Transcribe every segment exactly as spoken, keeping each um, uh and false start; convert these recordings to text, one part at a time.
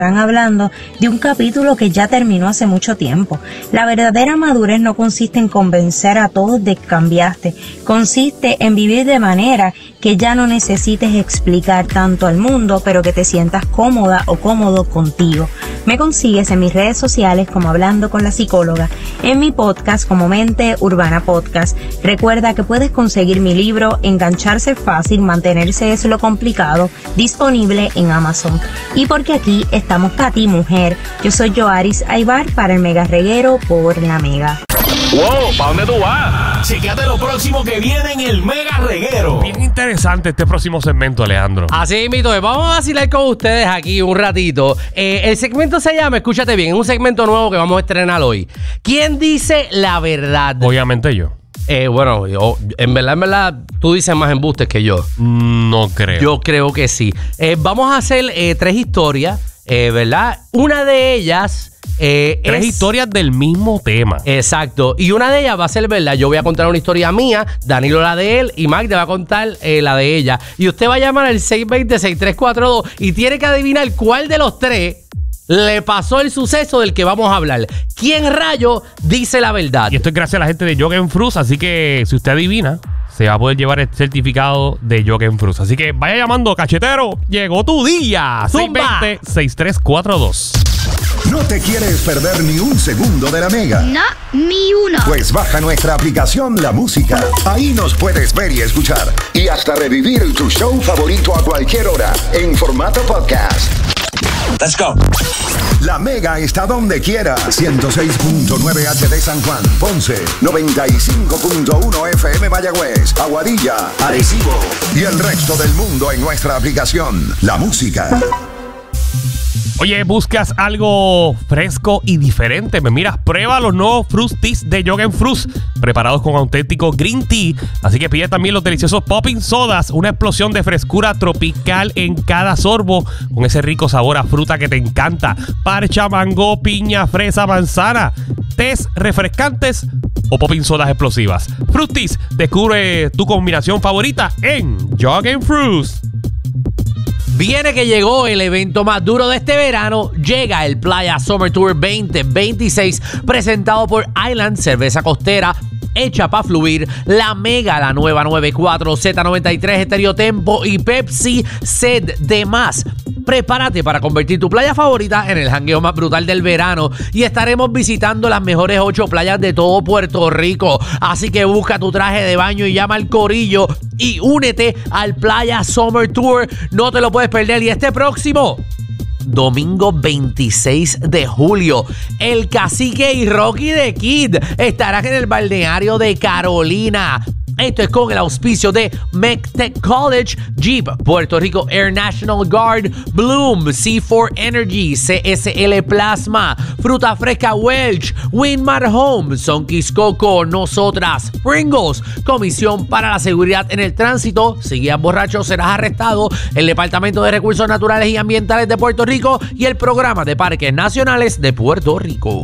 Están hablando de un capítulo que ya terminó hace mucho tiempo. La verdadera madurez no consiste en convencer a todos de que cambiaste, consiste en vivir de manera que ya no necesites explicar tanto al mundo, pero que te sientas cómoda o cómodo contigo. Me consigues en mis redes sociales como Hablando con la Psicóloga, en mi podcast como Mente Urbana Podcast. Recuerda que puedes conseguir mi libro Engancharse Fácil, Mantenerse es lo Complicado, disponible en Amazon. Y porque aquí estamos para ti, mujer. Yo soy Yoaris Aybar para el Mega Reguero por La Mega. Wow, ¿para dónde tú vas? Chequéate lo próximo que viene en el Mega Reguero. Bien interesante este próximo segmento, Alejandro. Así mito, vamos a vacilar con ustedes aquí un ratito. Eh, el segmento se llama, escúchate bien, es un segmento nuevo que vamos a estrenar hoy. ¿Quién dice la verdad? Obviamente yo. Eh, bueno, yo, en verdad, en verdad, tú dices más embustes que yo. No creo. Yo creo que sí. Eh, vamos a hacer eh, tres historias, eh, ¿verdad? Una de ellas... Eh, Tres es, historias del mismo tema. Exacto. Y una de ellas va a ser verdad. Yo voy a contar una historia mía, Danilo la de él y Mike te va a contar eh, la de ella. Y usted va a llamar al seis dos cero, seis tres cuatro dos y tiene que adivinar cuál de los tres le pasó el suceso del que vamos a hablar. ¿Quién rayo dice la verdad? Y esto es gracias a la gente de Yoga Fruits, así que si usted adivina, se va a poder llevar el certificado de Yoga Fruits. Así que vaya llamando, cachetero. Llegó tu día. seis dos cero, seis tres cuatro dos. ¿No te quieres perder ni un segundo de La Mega? No, ni uno. Pues baja nuestra aplicación La Música. Ahí nos puedes ver y escuchar. Y hasta revivir tu show favorito a cualquier hora en formato podcast. Let's go. La Mega está donde quiera. ciento seis punto nueve H D San Juan, Ponce, noventa y cinco punto uno F M Mayagüez, Aguadilla, Arecibo y el resto del mundo en nuestra aplicación La Música. Oye, buscas algo fresco y diferente. Me miras, prueba los nuevos Fruities de Yoga Fruits, preparados con auténtico green tea. Así que pide también los deliciosos Popping Sodas, una explosión de frescura tropical en cada sorbo, con ese rico sabor a fruta que te encanta. Parcha, mango, piña, fresa, manzana. Tés refrescantes o Popping Sodas explosivas. Fruities, descubre tu combinación favorita en Yoga Fruits. Viene que llegó el evento más duro de este verano. Llega el Playa Summer Tour veinte veintiséis, presentado por Island, cerveza costera hecha para fluir, La Mega, la nueva noventa y cuatro, Z noventa y tres, Estéreo Tempo y Pepsi Sed de más. Prepárate para convertir tu playa favorita en el jangueo más brutal del verano y estaremos visitando las mejores ocho playas de todo Puerto Rico. Así que busca tu traje de baño y llama al corillo y únete al Playa Summer Tour. No te lo puedes perder. Y este próximo domingo veintiséis de julio, el Cacique y Rocky de Kid estarán en el balneario de Carolina. Esto es con el auspicio de MECTEC College, Jeep, Puerto Rico Air National Guard, Bloom, C cuatro Energy, C S L Plasma, Fruta Fresca Welch, Winmar Home, Sonquis Coco, Nosotras, Pringles, Comisión para la Seguridad en el Tránsito. Si guías borracho serás arrestado. El Departamento de Recursos Naturales y Ambientales de Puerto Rico y el Programa de Parques Nacionales de Puerto Rico.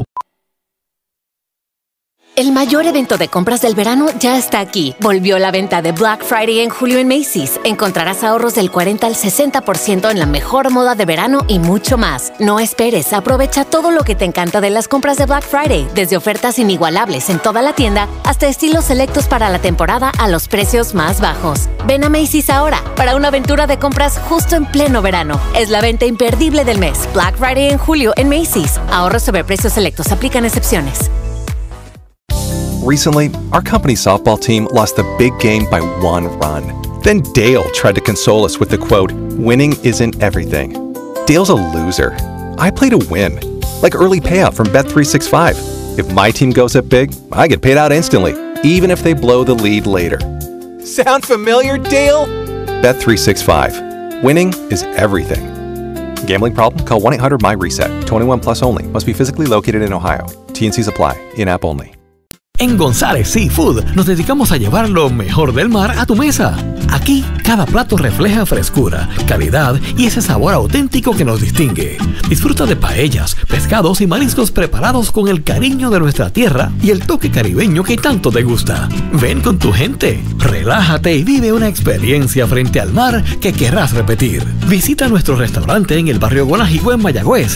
El mayor evento de compras del verano ya está aquí. Volvió la venta de Black Friday en julio en Macy's. Encontrarás ahorros del cuarenta al sesenta por ciento en la mejor moda de verano y mucho más. No esperes, aprovecha todo lo que te encanta de las compras de Black Friday, desde ofertas inigualables en toda la tienda hasta estilos selectos para la temporada a los precios más bajos. Ven a Macy's ahora para una aventura de compras justo en pleno verano. Es la venta imperdible del mes. Black Friday en julio en Macy's. Ahorros sobre precios selectos, aplican excepciones. Recently, our company's softball team lost a big game by one run. Then Dale tried to console us with the quote, "Winning isn't everything." Dale's a loser. I play to win. Like early payout from Bet three sixty-five. If my team goes up big, I get paid out instantly, even if they blow the lead later. Sound familiar, Dale? Bet three sixty-five. Winning is everything. Gambling problem? Call one eight hundred M Y RESET. twenty-one plus only. Must be physically located in Ohio. T and C's apply. In-app only. En González Seafood nos dedicamos a llevar lo mejor del mar a tu mesa. Aquí, cada plato refleja frescura, calidad y ese sabor auténtico que nos distingue. Disfruta de paellas, pescados y mariscos preparados con el cariño de nuestra tierra y el toque caribeño que tanto te gusta. Ven con tu gente, relájate y vive una experiencia frente al mar que querrás repetir. Visita nuestro restaurante en el barrio Guanajico en Mayagüez